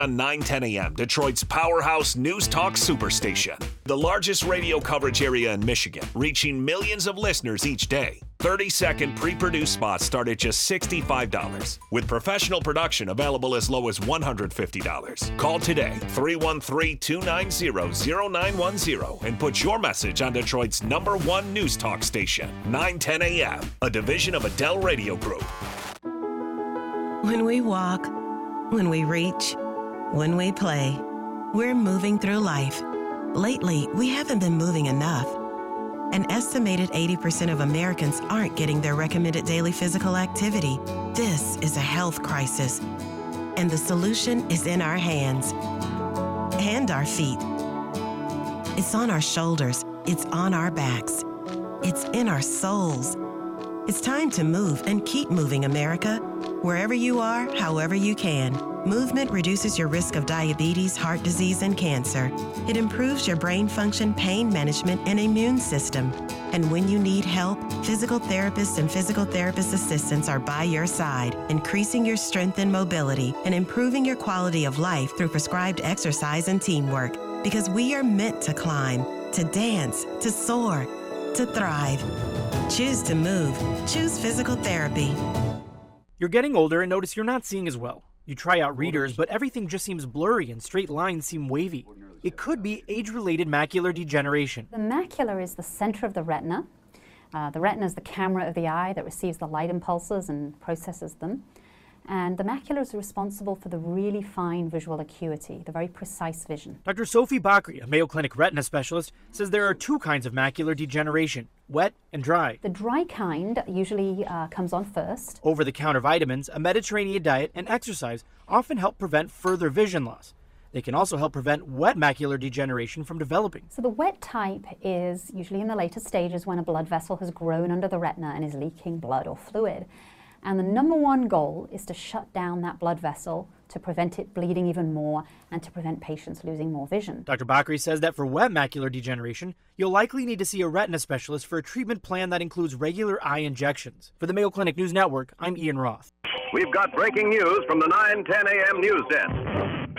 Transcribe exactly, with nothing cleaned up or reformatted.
On nine ten A M, Detroit's powerhouse news talk superstation. The largest radio coverage area in Michigan, reaching millions of listeners each day. thirty-second pre-produced spots start at just sixty-five dollars, with professional production available as low as one hundred fifty dollars. Call today, three one three, two nine zero, zero nine one zero, and put your message on Detroit's number one news talk station, nine ten A M, a division of Adele Radio Group. When we walk, when we reach, when we play, we're moving through life. Lately, we haven't been moving enough. An estimated eighty percent of Americans aren't getting their recommended daily physical activity. This is a health crisis, and the solution is in our hands and our feet. It's on our shoulders. It's on our backs. It's in our souls. It's time to move and keep moving, America. Wherever you are, however you can. Movement reduces your risk of diabetes, heart disease, and cancer. It improves your brain function, pain management, and immune system. And when you need help, physical therapists and physical therapist assistants are by your side, increasing your strength and mobility and improving your quality of life through prescribed exercise and teamwork. Because we are meant to climb, to dance, to soar, to thrive. Choose to move. Choose physical therapy. You're getting older and notice you're not seeing as well. You try out readers, but everything just seems blurry and straight lines seem wavy. It could be age-related macular degeneration. The macula is the center of the retina. Uh, the retina is the camera of the eye that receives the light impulses and processes them. And the macula is responsible for the really fine visual acuity, the very precise vision. Doctor Sophie Bakri, a Mayo Clinic retina specialist, says there are two kinds of macular degeneration, wet and dry. The dry kind usually uh, comes on first. Over-the-counter vitamins, a Mediterranean diet, and exercise often help prevent further vision loss. They can also help prevent wet macular degeneration from developing. So the wet type is usually in the later stages when a blood vessel has grown under the retina and is leaking blood or fluid. And the number one goal is to shut down that blood vessel to prevent it bleeding even more and to prevent patients losing more vision. Doctor Bakri says that for wet macular degeneration, you'll likely need to see a retina specialist for a treatment plan that includes regular eye injections. For the Mayo Clinic News Network, I'm Ian Roth. We've got breaking news from the nine ten A M news desk.